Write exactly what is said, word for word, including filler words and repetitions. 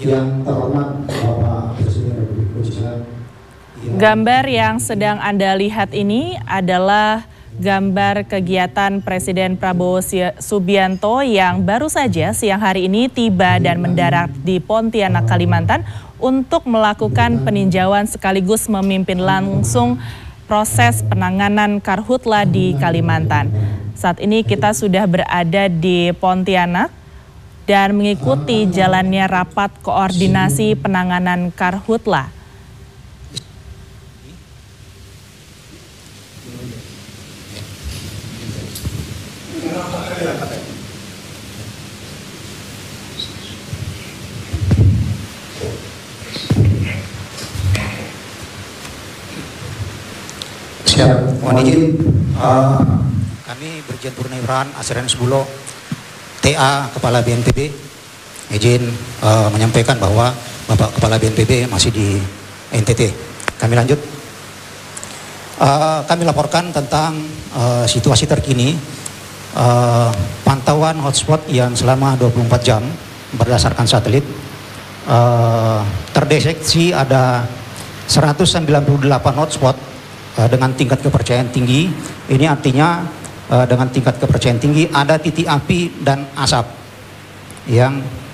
Yang terhormat Bapak Presiden Republik Indonesia. Gambar yang sedang Anda lihat ini adalah gambar kegiatan Presiden Prabowo Subianto yang baru saja siang hari ini tiba dan mendarat di Pontianak, Kalimantan untuk melakukan peninjauan sekaligus memimpin langsung proses penanganan karhutla di Kalimantan. Saat ini kita sudah berada di Pontianak dan mengikuti jalannya rapat koordinasi penanganan karhutla. Siap, mohon izin. Uh, kami Brigjen Purnawirawan Asrenus Bulo, T A Kepala B N P B, izin uh, menyampaikan bahwa Bapak Kepala B N P B masih di N T T. Kami lanjut. Uh, kami laporkan tentang uh, situasi terkini uh, pantauan hotspot yang selama dua puluh empat jam berdasarkan satelit uh, terdeteksi ada seratus sembilan puluh delapan hotspot uh, dengan tingkat kepercayaan tinggi. Ini artinya uh, dengan tingkat kepercayaan tinggi ada titik api dan asap yang